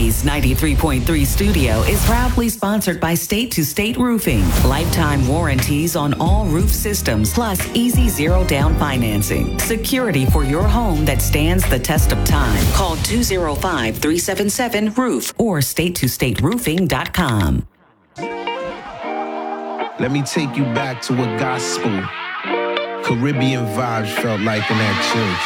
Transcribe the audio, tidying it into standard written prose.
Blaze 93.3 Studio is proudly sponsored by State to State Roofing. Lifetime warranties on all roof systems, plus easy zero down financing. Security for your home that stands the test of time. Call 205-377-ROOF or state-to-state-roofing.com. Let me take you back to what gospel, Caribbean vibes felt like in that church.